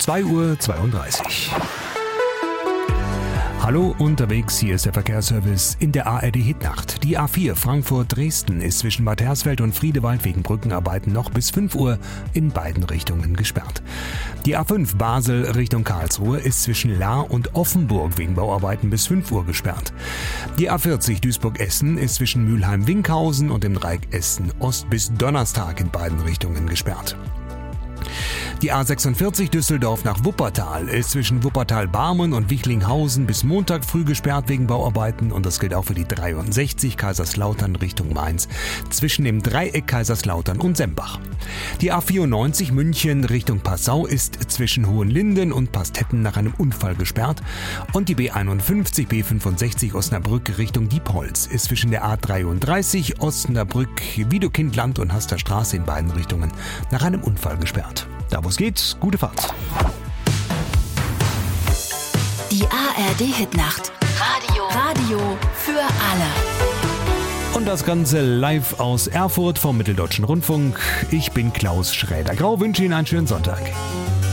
2:32 Uhr. Hallo, unterwegs, hier ist der Verkehrsservice in der ARD-Hitnacht. Die A4 Frankfurt-Dresden ist zwischen Bad Hersfeld und Friedewald wegen Brückenarbeiten noch bis 5 Uhr in beiden Richtungen gesperrt. Die A5 Basel Richtung Karlsruhe ist zwischen Lahr und Offenburg wegen Bauarbeiten bis 5 Uhr gesperrt. Die A40 Duisburg-Essen ist zwischen Mülheim-Winkhausen und dem Dreieck Essen-Ost bis Donnerstag in beiden Richtungen gesperrt. Die A46 Düsseldorf nach Wuppertal ist zwischen Wuppertal-Barmen und Wichlinghausen bis Montag früh gesperrt wegen Bauarbeiten und das gilt auch für die 63 Kaiserslautern Richtung Mainz zwischen dem Dreieck Kaiserslautern und Sembach. Die A94 München Richtung Passau ist zwischen Hohenlinden und Pastetten nach einem Unfall gesperrt und die B51 B65 Osnabrück Richtung Diepholz ist zwischen der A33 Osnabrück Wiedekindland und Haster Straße in beiden Richtungen nach einem Unfall gesperrt. Da wo es geht, gute Fahrt. Die ARD-Hitnacht. Radio für alle. Und das Ganze live aus Erfurt vom Mitteldeutschen Rundfunk. Ich bin Klaus Schräder-Grau, wünsche Ihnen einen schönen Sonntag.